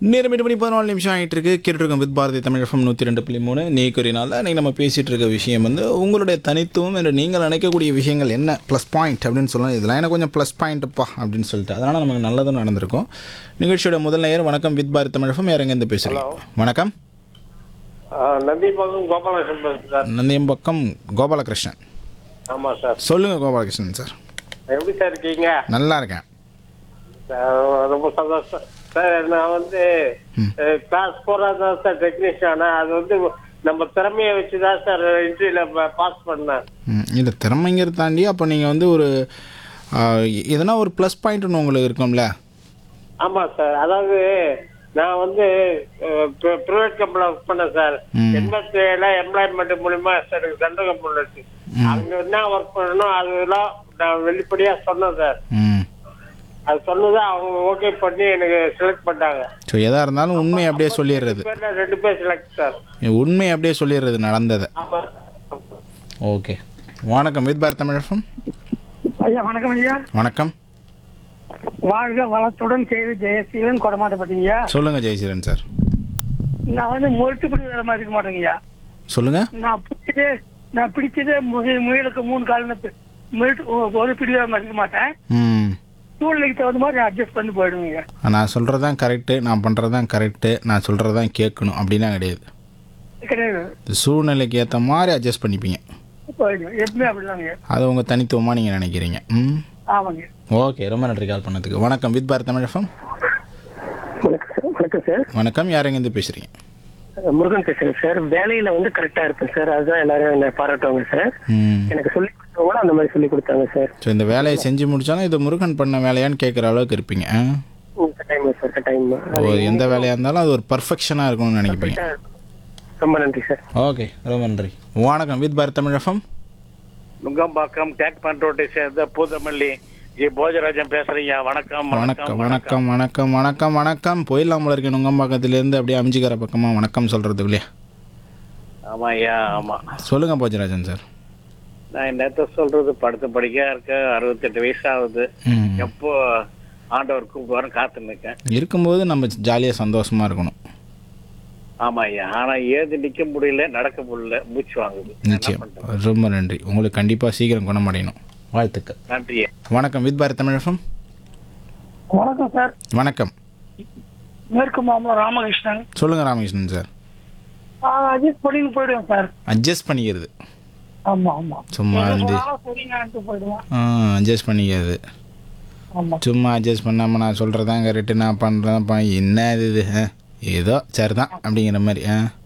நேரம் 8 மணி 14 நிமிஷம் ஆகிட்டு இருக்கு. கேட்டுருக்கோம் வித் பாரதி தமிழ் FM 102.3 நீக்குறி நாளில் இன்றைக்கி நம்ம பேசிகிட்டு இருக்க விஷயம் வந்து உங்களுடைய தனித்துவம் என்று நீங்கள் நினைக்கக்கூடிய விஷயங்கள் என்ன ப்ளஸ் பாயிண்ட் அப்படின்னு சொல்லலாம். இதெல்லாம் எனக்கு கொஞ்சம் ப்ளஸ் பாயிண்ட்டுப்பா அப்படின்னு சொல்லிட்டு அதனால் நமக்கு நல்லதும் நடந்திருக்கும். நிகழ்ச்சியோட முதல் நேரம் வணக்கம் வித் பாரதி தமிழ் FM. யார் எங்கேருந்து பேசுகிறீங்க? வணக்கம். நந்தியம்பாக்கம் கோபாலகிருஷ்ணன் சார். நந்தியம்பாக்கம் கோபாலகிருஷ்ணன். ஆமாம் சார். சொல்லுங்கள் கோபாலகிருஷ்ணன் சார். எப்படி சார் இருக்கீங்க? நல்லா இருக்கேன். ரொம்ப சந்தோஷம் சார். நான் வந்து கிளாஸ் 4 தான் சார் டெக்னீஷியன். அது வந்து நம்ம திறமையை வச்சு தான் சார் இன்டர்வியூல பாஸ் பண்ணேன். இந்த திறமைங்கிறத தாண்டி அப்போ நீங்கள் வந்து ஒரு எதனா ஒரு ப்ளஸ் பாயிண்ட்னு உங்களுக்கு இருக்கும்ல? ஆமாம் சார். அதாவது நான் வந்து ப்ரைவேட் கம்பெனியில் ஒர்க் பண்ணேன் சார். எண்பத்தேழு எம்ப்ளாய்மெண்ட் மூலியமா சார் சென்ட்ரல் கம்பெனியில் இருக்கு. அங்கே என்ன ஒர்க் பண்ணணும் அதெல்லாம் நான் வெளிப்படையாக சொன்னேன் சார். அது சொன்னது அவங்க ஓகே பண்ணி எனக்கு செலக்ட் பண்ணாங்க. ஸோ எதாக இருந்தாலும் உண்மை அப்படியே சொல்லிடுறது. 2 பேர் செலக்ட் சார். உண்மை அப்படியே சொல்லிடுறது நடந்தது. ஓகே. வணக்கம் வித் பாரத் தமிழ் FM. ஐயா வணக்கம் ஐயா. வணக்கம். வாழ்க வளத்துடன் செய்து ஜெயசீலன் கொடமாட்டப்பட்டீங்க. சொல்லுங்க ஜெயசீலன் சார். நான் வந்து முயற்சிப்படி வேலை மாதிரி இருக்க மாட்டேங்கய்யா. சொல்லுங்க. நான் பிடிச்சதே முயலுக்கு 3 கால் ஒரு பிடி வேலை மாதிரி இருக்க மாட்டேன். சூழ்நிலைக்கு தகுந்த மாதிரி அட்ஜஸ்ட் பண்ணி போயிடுவீங்க. நான் சொல்கிறது தான் கரெக்டு, நான் பண்ணுறது தான் கரெக்டு, நான் சொல்கிறது தான் கேட்கணும் அப்படின்னா கிடையாது. கிடையாது. சூழ்நிலைக்கு ஏற்ற மாதிரி அட்ஜஸ்ட் பண்ணிப்பீங்க. போயிடுவேன் எப்பவுமே அப்படிதாங்க. அது உங்கள் தனித்துவமாக நீங்கள் நினைக்கிறீங்க. ஆமாங்க. ஓகே, ரொம்ப நன்றி கால் பண்ணதுக்கு. வணக்கம் வித் பாரத் தமிழ் FM. வணக்கம் சார். வணக்கம். யார் எங்கேருந்து பேசுகிறீங்க? முருகன் பேசுறேன் சார். வேலையில வந்து கரெக்டா இருப்பேன் சார். அதுதான் எல்லாரும் என்ன பாராட்டுவாங்க சார். எனக்கு சொல்லி கொடுத்தவங்க அந்த மாதிரி சொல்லி கொடுத்தாங்க சார். ஸோ இந்த வேலையை செஞ்சு முடிச்சாலும் இது முருகன் பண்ண வேலையான்னு கேட்குற அளவுக்கு இருப்பீங்க. கட்டாயமா சார், கட்டாயமா. எந்த வேலையாக இருந்தாலும் அது ஒரு பர்ஃபெக்ஷனாக இருக்கணும்னு நினைப்பீங்க. ரொம்ப நன்றி சார். ஓகே, ரொம்ப நன்றி. வணக்கம் with Bharat Tamil FM. Nungambakkam take பண்ரோட்டை சேர்ந்த பூதமல்லி ஜி போஜராஜன் பேசுறீங்க. வணக்கம் வணக்கம் வணக்கம் வணக்கம் வணக்கம் வணக்கம். போயிடலாமல் இருக்கேன் நுங்கம்பாக்கத்துலேருந்து அப்படியே அமிஞ்சிக்கிற பக்கமாக வணக்கம் சொல்கிறது இல்லையா? ஆமா ஐயா, ஆமா. சொல்லுங்க போஜராஜன் சார். நான் என்னத்த சொல்றது, படுத்து படிக்க இருக்க 68 வயசு ஆகுது. எப்போ ஆண்டவர் கூப்பிடுவாரும் காத்து நிற்கேன். இருக்கும்போது நம்ம ஜாலியாக சந்தோஷமா இருக்கணும். ஆமா ஐயா. ஆனா ஏது நிக்க முடியல, நடக்க முடியல, மூச்சு வாங்குது. நிச்சயம். ரொம்ப நன்றி. உங்களுக்கு கண்டிப்பாக சீக்கிரம் குணமடையணும். வாழ்த்துக்கள். நன்றி. வணக்கம் வித் பாரத் தமிழ் FM. வணக்கம் சார். வணக்கம். மேற்கு மாமலம் ராமகிருஷ்ணன். சொல்லுங்க ராமகிருஷ்ணன் சார். அட்ஜஸ்ட் பண்ணி போயிடுவேன் சார். அட்ஜஸ்ட் பண்ணிக்கிறது. ஆமா ஆமா. சும்மா இருந்து அட்ஜஸ்ட் பண்ணிக்கிறது. சும்மா அட்ஜஸ்ட் பண்ணாமல் நான் சொல்கிறதான் கரெக்டு, நான் பண்ணுறதான் என்ன இது ஏதோ சரி தான் அப்படிங்கிற மாதிரி.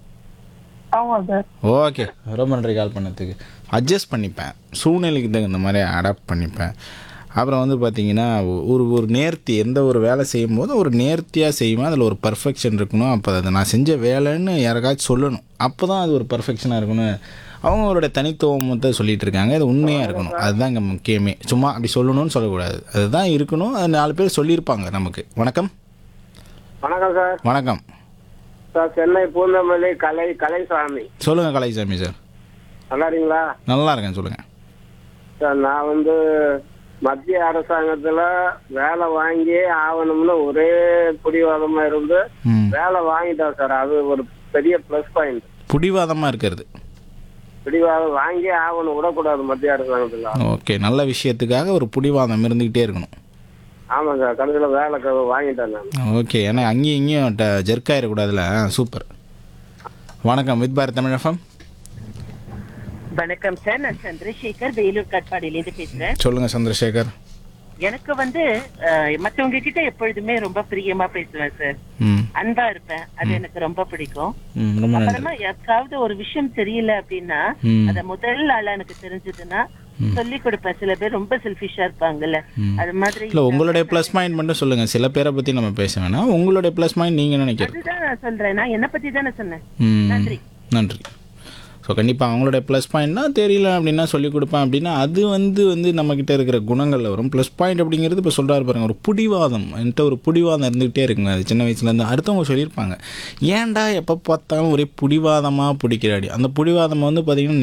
ஓகே, ரொம்ப நன்றி கால் பண்ணதுக்கு. அட்ஜஸ்ட் பண்ணிப்பேன், சூழ்நிலைக்கு தகுந்த மாதிரி அடாப்ட் பண்ணிப்பேன். அப்புறம் வந்து பார்த்திங்கன்னா ஒரு நேர்த்தி, எந்த ஒரு வேலை செய்யும் போது ஒரு நேர்த்தியாக செய்வேன். அதில் ஒரு பர்ஃபெக்ஷன் இருக்கணும். அப்போ அதை நான் செஞ்ச வேலைன்னு யாருக்காச்சும் சொல்லணும். அப்போ தான் அது ஒரு பர்ஃபெக்ஷனாக இருக்கணும். அவங்களோட தனித்துவத்தை சொல்லிகிட்டு இருக்காங்க. அது உண்மையாக இருக்கணும். அதுதான் இங்கே முக்கியமே. சும்மா அப்படி சொல்லணும்னு சொல்லக்கூடாது, அதுதான் இருக்கணும். அது 4 பேர் சொல்லியிருப்பாங்க நமக்கு. வணக்கம். வணக்கம் சார். வணக்கம் சார். சென்னை பூந்தமல்லி கலைசாமி. சொல்லுங்கள் கலைசாமி சார். நல்லா இருக்கீங்களா? நல்லா இருக்கேன். சொல்லுங்கள் சார். நான் வந்து மத்திய அரசாங்கத்துல வேலை வாங்கி ஆகணும்னு ஒரே பிடிவாதமா இருந்து வேலை வாங்கிட்டேன் சார். அது ஒரு பெரிய பிளஸ் பாயிண்ட். பிடிவாதமாக இருக்கிறது. பிடிவாதம் வாங்கி ஆகணும், விடக்கூடாது மத்திய அரசாங்கத்துல. ஓகே, நல்ல விஷயத்துக்காக ஒரு பிடிவாதம் இருந்துக்கிட்டே இருக்கணும். ஆமாம் சார். கடைசியில் வேலை வாங்கிட்டேன் நான். ஓகே, ஏன்னா அங்கேயும் இங்கேயும் ஜெர்க்காயிடக்கூடாதுல. சூப்பர். வணக்கம் வித் பாரத் தமிழ் FM. வணக்கம் சார். நான் சந்திரசேகர், வேலூர் கட்பாடியிலேருந்து பேசுறேன். சொல்லுங்க சந்திரசேகர். எனக்கு வந்து மற்றவங்க கிட்ட எப்பொழுதுமே ரொம்ப பிரியமா பேசுவேன் சார். அன்பா இருப்பேன். அது எனக்கு ரொம்ப பிடிக்கும். அப்புறமா யாருக்காவது ஒரு விஷயம் தெரியல அப்படின்னா அத முதல் ஆளா எனக்கு தெரிஞ்சதுன்னா சொல்லி கொடுப்பேன். சில பேர் ரொம்ப செல்ஃபிஷா இருப்பாங்கல்ல, அது மாதிரி. இல்ல, உங்களுடைய ப்ளஸ் பாயிண்ட் மட்டும் சொல்லுங்க. சில பேரை பத்தி நம்ம பேச வேணாம். உங்களுடைய ப்ளஸ் பாயிண்ட் நீங்க நினைக்கிறது. அதுதான் நான் சொல்றேன். நான் என்ன பத்தி தானே சொன்னேன். நன்றி. நன்றி. ஸோ கண்டிப்பாக அவங்களோட ப்ளஸ் பாயிண்ட்னா தெரியல அப்படின்னா சொல்லிக் கொடுப்பேன் அப்படின்னா அது வந்து நம்மக்கிட்ட இருக்கிற குணங்களில் வரும். ப்ளஸ் பாயிண்ட் அப்படிங்கிறது இப்போ சொல்கிறாரு பாருங்கள், ஒரு பிடிவாதம் என்கிட்ட ஒரு பிடிவாதம் இருந்துகிட்டே இருக்குங்க. அது சின்ன வயசுலேருந்து அடுத்தவங்க சொல்லியிருப்பாங்க, ஏன்டா எப்போ பார்த்தாலும் ஒரே பிடிவாதமாக பிடிக்கிறாடி. அந்த பிடிவாதம் வந்து பார்த்திங்கன்னா